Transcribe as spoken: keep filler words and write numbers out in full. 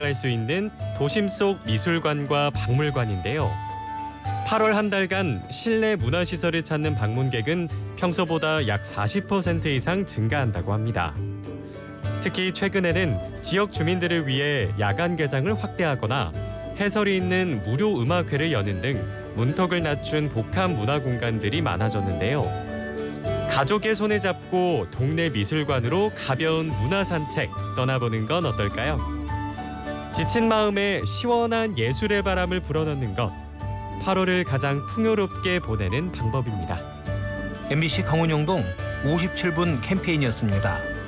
할 수 있는 도심 속 미술관과 박물관인데요. 팔월 한 달간 실내 문화시설을 찾는 방문객은 평소보다 약 사십 퍼센트 이상 증가한다고 합니다. 특히 최근에는 지역 주민들을 위해 야간 개장을 확대하거나 해설이 있는 무료 음악회를 여는 등 문턱을 낮춘 복합 문화 공간들이 많아졌는데요. 가족의 손을 잡고 동네 미술관으로 가벼운 문화 산책 떠나보는 건 어떨까요? 지친 마음에 시원한 예술의 바람을 불어넣는 것. 팔월을 가장 풍요롭게 보내는 방법입니다. 엠비씨 강원영동 오십칠 분 캠페인이었습니다.